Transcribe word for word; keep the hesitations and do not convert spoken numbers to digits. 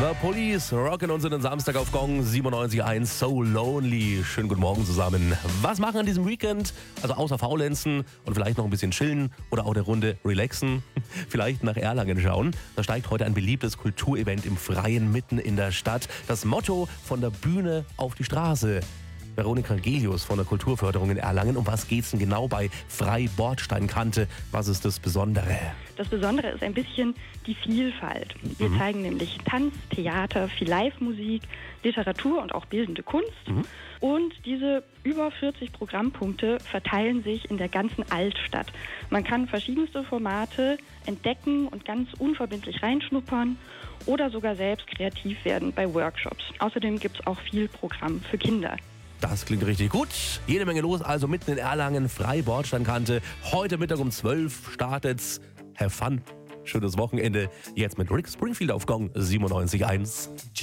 The Police rocken uns in den Samstag auf Gong siebenundneunzig Komma eins So Lonely. Schönen guten Morgen zusammen. Was machen an diesem Weekend? Also außer faulenzen und vielleicht noch ein bisschen chillen oder auch eine Runde relaxen. Vielleicht nach Erlangen schauen. Da steigt heute ein beliebtes Kulturevent im Freien mitten in der Stadt. Das Motto: von der Bühne auf die Straße. Veronika Gelius von der Kulturförderung in Erlangen. Um was geht's denn genau bei Frei Bordsteinkante? Was ist das Besondere? Das Besondere ist ein bisschen die Vielfalt. Wir mhm. zeigen nämlich Tanz, Theater, viel Live-Musik, Literatur und auch bildende Kunst. Mhm. Und diese über vierzig Programmpunkte verteilen sich in der ganzen Altstadt. Man kann verschiedenste Formate entdecken und ganz unverbindlich reinschnuppern oder sogar selbst kreativ werden bei Workshops. Außerdem gibt es auch viel Programm für Kinder. Das klingt richtig gut. Jede Menge los, also mitten in Erlangen, Frei Bordsteinkante. Heute Mittag um zwölf startet's. Have fun. Schönes Wochenende. Jetzt mit Rick Springfield auf Gong siebenundneunzig Komma eins.